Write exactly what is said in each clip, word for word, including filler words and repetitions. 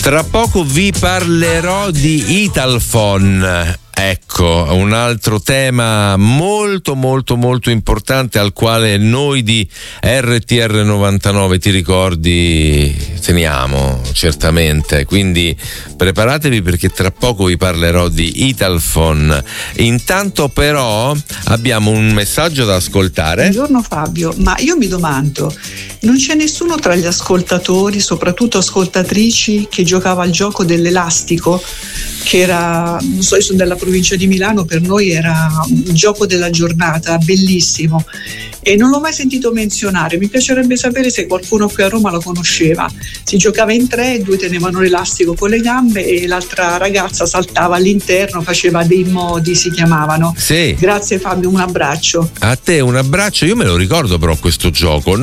Tra poco vi parlerò di Italfon. Ecco, un altro tema molto molto molto importante al quale noi di R T R novantanove, ti ricordi, teniamo certamente, quindi preparatevi perché tra poco vi parlerò di Italfon. Intanto però abbiamo un messaggio da ascoltare. Buongiorno Fabio, ma io mi domando, non c'è nessuno tra gli ascoltatori, soprattutto ascoltatrici, che giocava al gioco dell'elastico, che era, non so, io sono della provincia di Milano, per noi era un gioco della giornata, bellissimo, e non l'ho mai sentito menzionare. Mi piacerebbe sapere se qualcuno qui a Roma lo conosceva. Si giocava in tre, due tenevano l'elastico con le gambe e l'altra ragazza saltava all'interno, faceva dei modi, si chiamavano. Sì. Grazie Fabio, un abbraccio. A te un abbraccio. Io me lo ricordo però questo gioco,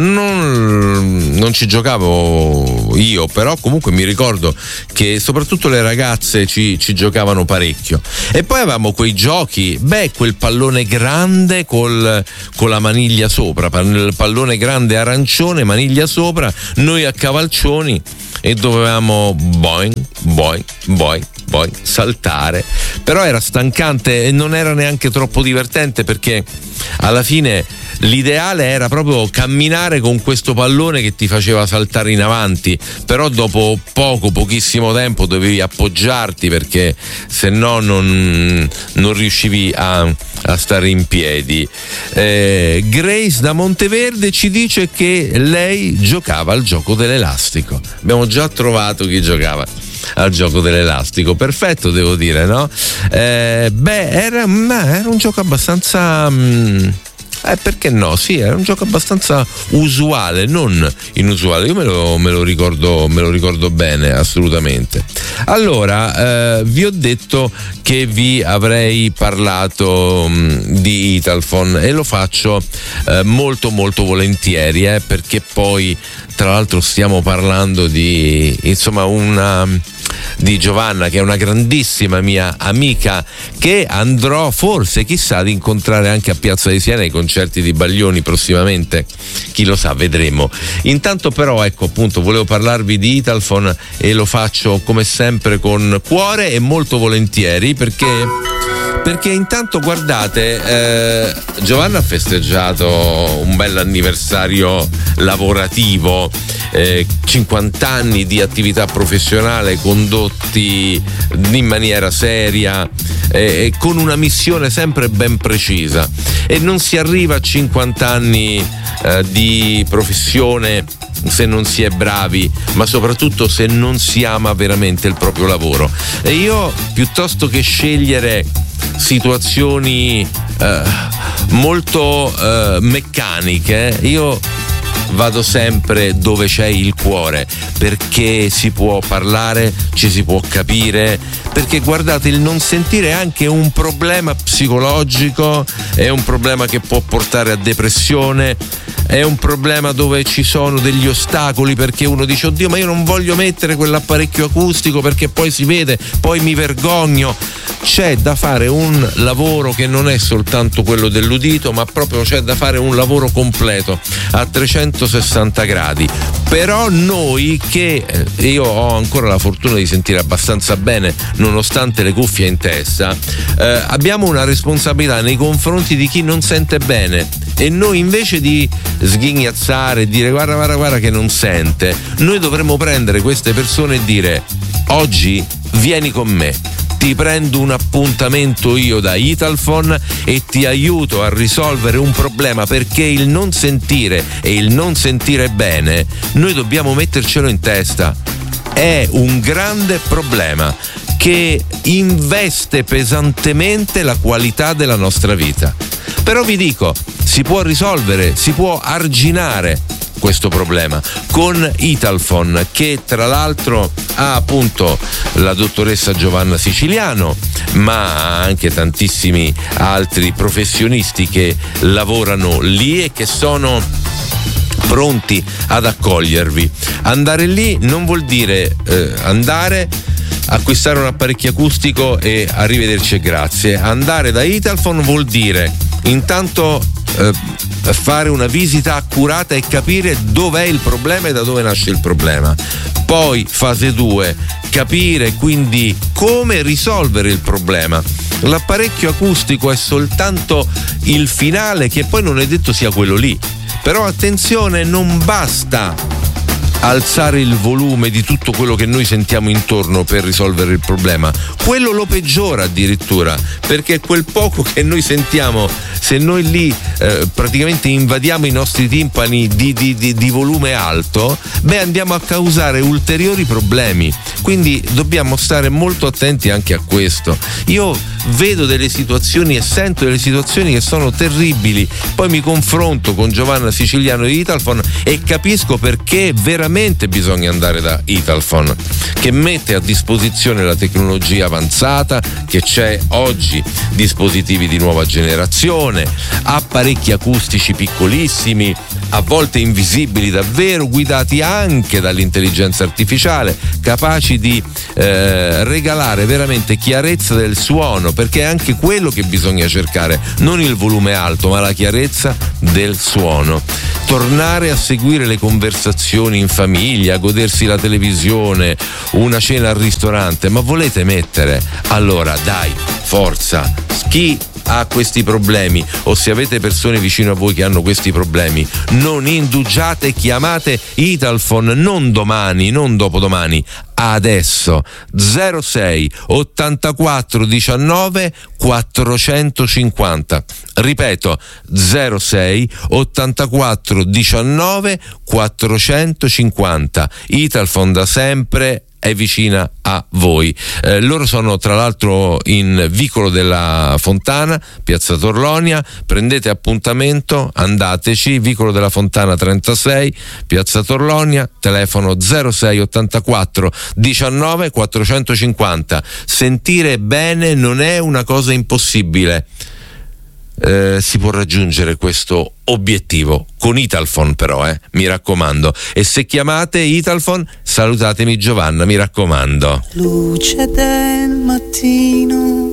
non, non ci giocavo io, però comunque mi ricordo che soprattutto le ragazze ci, ci giocavano parecchio. E poi avevamo quei giochi, beh, quel pallone grande col, con la maniglia sopra, il pallone grande arancione, maniglia sopra, noi a cavalcioni, e dovevamo boing, boing, boing, boing, saltare. Però era stancante e non era neanche troppo divertente, perché alla fine l'ideale era proprio camminare con questo pallone che ti faceva saltare in avanti, però dopo poco, pochissimo tempo dovevi appoggiarti, perché se no non, non riuscivi a, a stare in piedi. eh, Grace da Monteverde ci dice che lei giocava al gioco dell'elastico. Abbiamo già trovato chi giocava al gioco dell'elastico, perfetto, devo dire, no? Eh, beh, era, ma era un gioco abbastanza mh, Eh, perché no? Sì, era un gioco abbastanza usuale, non inusuale. Io me lo, me lo ricordo, me lo ricordo bene, assolutamente. Allora, eh, vi ho detto che vi avrei parlato mh, di Italfon, e lo faccio eh, molto molto volentieri, eh, perché poi tra l'altro stiamo parlando di, insomma, una di Giovanna, che è una grandissima mia amica, che andrò forse, chissà, ad incontrare anche a Piazza di Siena ai concerti di Baglioni prossimamente, chi lo sa, vedremo. Intanto però, ecco, appunto, volevo parlarvi di Italfon, e lo faccio come sempre con cuore e molto volentieri, perché perché intanto guardate, eh, Giovanna ha festeggiato un bel anniversario lavorativo, eh, cinquanta anni di attività professionale condotti in maniera seria, eh, e con una missione sempre ben precisa, e non si arriva a cinquanta anni eh, di professione se non si è bravi, ma soprattutto se non si ama veramente il proprio lavoro. E io, piuttosto che scegliere situazioni eh, molto eh, meccaniche, io vado sempre dove c'è il cuore, perché si può parlare, ci si può capire, perché guardate, il non sentire è anche un problema psicologico, è un problema che può portare a depressione, è un problema dove ci sono degli ostacoli, perché uno dice: oddio, ma io non voglio mettere quell'apparecchio acustico perché poi si vede, poi mi vergogno. C'è da fare un lavoro che non è soltanto quello dell'udito, ma proprio c'è da fare un lavoro completo a trecentosessanta gradi. Però noi, che io ho ancora la fortuna di sentire abbastanza bene nonostante le cuffie in testa, eh, abbiamo una responsabilità nei confronti di chi non sente bene, e noi, invece di sghignazzare e dire guarda guarda guarda che non sente, noi dovremmo prendere queste persone e dire: oggi vieni con me, ti prendo un appuntamento io da Italfon e ti aiuto a risolvere un problema, perché il non sentire e il non sentire bene noi dobbiamo mettercelo in testa. È un grande problema che investe pesantemente la qualità della nostra vita. Però vi dico, si può risolvere, si può arginare questo problema con Italfon, che tra l'altro ha appunto la dottoressa Giovanna Siciliano, ma anche tantissimi altri professionisti che lavorano lì e che sono pronti ad accogliervi. Andare lì non vuol dire eh, andare, acquistare un apparecchio acustico e arrivederci e grazie. Andare da Italfon vuol dire intanto eh, fare una visita accurata e capire dov'è il problema e da dove nasce il problema. Poi fase due, capire quindi come risolvere il problema. L'apparecchio acustico è soltanto il finale, che poi non è detto sia quello lì. Però attenzione, non basta alzare il volume di tutto quello che noi sentiamo intorno per risolvere il problema. Quello lo peggiora addirittura, perché quel poco che noi sentiamo, se noi lì eh, praticamente invadiamo i nostri timpani di, di, di, di volume alto, beh, andiamo a causare ulteriori problemi. Quindi dobbiamo stare molto attenti anche a questo. Io vedo delle situazioni e sento delle situazioni che sono terribili, poi mi confronto con Giovanna Siciliano di Italphone e capisco perché veramente bisogna andare da Italphone, che mette a disposizione la tecnologia avanzata che c'è oggi, dispositivi di nuova generazione, apparecchi acustici piccolissimi, a volte invisibili davvero, guidati anche dall'intelligenza artificiale, capaci di eh, regalare veramente chiarezza del suono, perché è anche quello che bisogna cercare, non il volume alto ma la chiarezza del suono. Tornare a seguire le conversazioni in famiglia, godersi la televisione, una cena al ristorante, ma volete mettere? Allora dai, forza, chi ha questi problemi o se avete persone vicino a voi che hanno questi problemi, non indugiate, chiamate Italphone, non domani, non dopodomani, adesso. Zero sei ottantaquattro diciannove quattrocentocinquanta, ripeto zero sei ottantaquattro diciannove quattrocentocinquanta. Italphone da sempre è vicina a voi. Eh, loro sono tra l'altro in Vicolo della Fontana, Piazza Torlonia. Prendete appuntamento, andateci, Vicolo della Fontana trentasei, Piazza Torlonia, telefono zero sei ottantaquattro diciannove quattrocentocinquanta. Sentire bene non è una cosa impossibile. Eh, si può raggiungere questo obiettivo con Italphone, però, eh, mi raccomando. E se chiamate Italphone, salutatemi Giovanna, mi raccomando. Luce del mattino